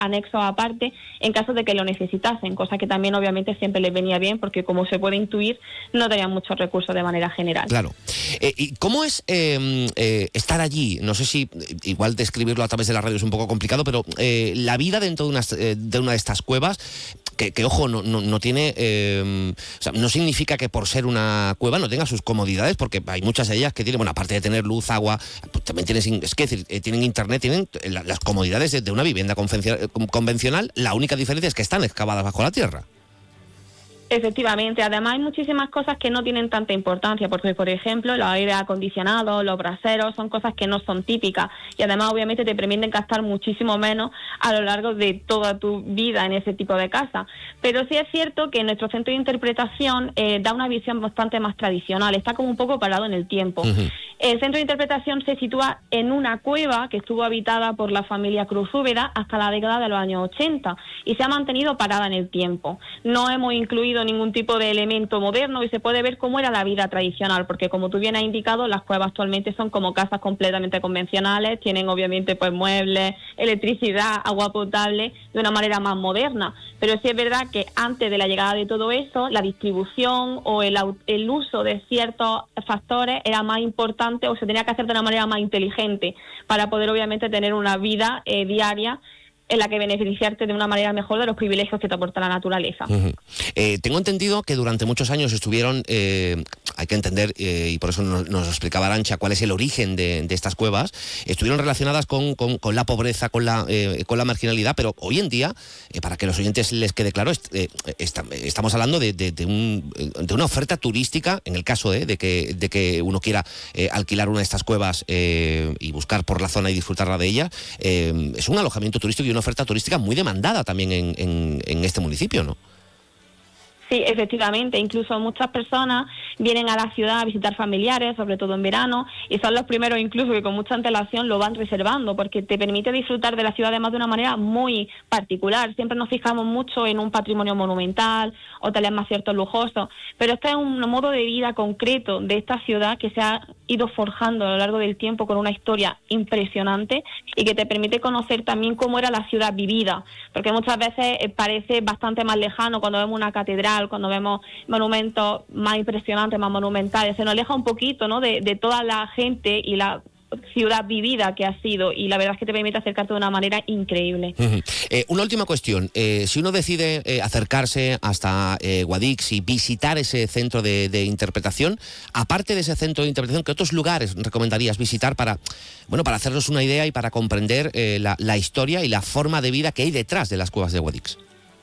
anexos aparte en caso de que lo necesitasen, cosa que también obviamente siempre les venía bien porque, como se puede intuir, no tenían muchos recursos de manera general. Claro. ¿Y cómo es estar allí? No sé si igual describirlo a través de la radio es un poco complicado, pero la vida dentro de una de estas cuevas, que ojo, no tiene... o sea, no significa que por ser una cueva no tenga sus comodidades, porque hay muchas de ellas que tienen, bueno, aparte de tener luz, agua, pues también tienen internet, tienen las comodidades de una vivienda convencional. La única diferencia es que están excavadas bajo la tierra. Efectivamente, además hay muchísimas cosas que no tienen tanta importancia, porque, por ejemplo, los aires acondicionados, los braseros, son cosas que no son típicas y además obviamente te permiten gastar muchísimo menos a lo largo de toda tu vida en ese tipo de casa. Pero sí es cierto que nuestro centro de interpretación da una visión bastante más tradicional, está como un poco parado en el tiempo. Uh-huh. El centro de interpretación se sitúa en una cueva que estuvo habitada por la familia Cruz Úbeda hasta la década de los años 80 y se ha mantenido parada en el tiempo. No hemos incluido ningún tipo de elemento moderno y se puede ver cómo era la vida tradicional, porque, como tú bien has indicado, las cuevas actualmente son como casas completamente convencionales, tienen obviamente pues muebles, electricidad, agua potable, de una manera más moderna. Pero sí es verdad que antes de la llegada de todo eso, la distribución o el uso de ciertos factores era más importante o se tenía que hacer de una manera más inteligente para poder obviamente tener una vida diaria en la que beneficiarte de una manera mejor de los privilegios que te aporta la naturaleza. Uh-huh. Tengo entendido que durante muchos años estuvieron, hay que entender, y por eso nos explicaba Arantxa cuál es el origen de estas cuevas, estuvieron relacionadas con la pobreza, con la marginalidad, pero hoy en día, para que los oyentes les quede claro, estamos hablando de una oferta turística, en el caso de que uno quiera alquilar una de estas cuevas y buscar por la zona y disfrutarla de ella, es un alojamiento turístico y una oferta turística muy demandada también en este municipio, ¿no? Sí, efectivamente, incluso muchas personas vienen a la ciudad a visitar familiares, sobre todo en verano, y son los primeros incluso que con mucha antelación lo van reservando, porque te permite disfrutar de la ciudad además de una manera muy particular. Siempre nos fijamos mucho en un patrimonio monumental, hoteles más ciertos lujosos, pero este es un modo de vida concreto de esta ciudad que se ha ido forjando a lo largo del tiempo con una historia impresionante y que te permite conocer también cómo era la ciudad vivida, porque muchas veces parece bastante más lejano cuando vemos una catedral, cuando vemos monumentos más impresionantes, más monumentales, se nos aleja un poquito, ¿no?, de toda la gente y la ciudad vivida que ha sido, y la verdad es que te permite acercarte de una manera increíble. Uh-huh. Una última cuestión, si uno decide acercarse hasta Guadix y visitar ese centro de interpretación, aparte de ese centro de interpretación, ¿qué otros lugares recomendarías visitar para hacernos una idea y para comprender la historia y la forma de vida que hay detrás de las cuevas de Guadix?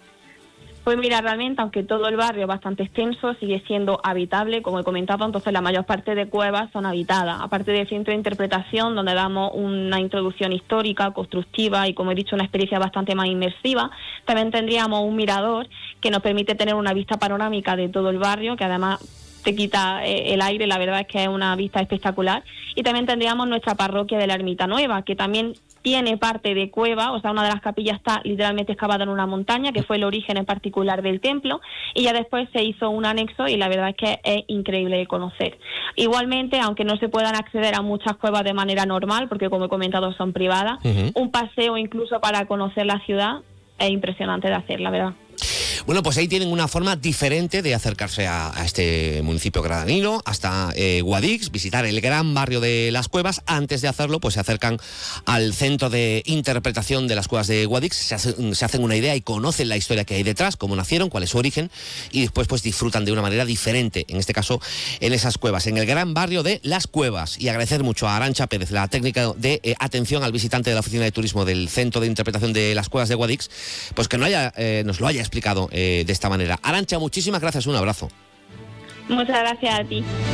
Pues mira, realmente, aunque todo el barrio es bastante extenso, sigue siendo habitable, como he comentado, entonces la mayor parte de cuevas son habitadas. Aparte del centro de interpretación, donde damos una introducción histórica, constructiva y, como he dicho, una experiencia bastante más inmersiva, también tendríamos un mirador que nos permite tener una vista panorámica de todo el barrio, que además te quita el aire, la verdad es que es una vista espectacular. Y también tendríamos nuestra parroquia de la Ermita Nueva, que también tiene parte de cueva, o sea, una de las capillas está literalmente excavada en una montaña, que fue el origen en particular del templo, y ya después se hizo un anexo y la verdad es que es increíble de conocer. Igualmente, aunque no se puedan acceder a muchas cuevas de manera normal, porque como he comentado son privadas, uh-huh, un paseo incluso para conocer la ciudad es impresionante de hacer, la verdad. Bueno, pues ahí tienen una forma diferente de acercarse a este municipio granadino, hasta Guadix, visitar el gran barrio de las cuevas. Antes de hacerlo, pues se acercan al centro de interpretación de las cuevas de Guadix, se hacen una idea y conocen la historia que hay detrás, cómo nacieron, cuál es su origen, y después pues disfrutan de una manera diferente, en este caso en esas cuevas, en el gran barrio de las cuevas. Y agradecer mucho a Arantxa Pérez, la técnica de atención al visitante de la Oficina de Turismo del Centro de Interpretación de las Cuevas de Guadix, pues que nos lo haya explicado de esta manera. Arantxa, muchísimas gracias, un abrazo. Muchas gracias a ti.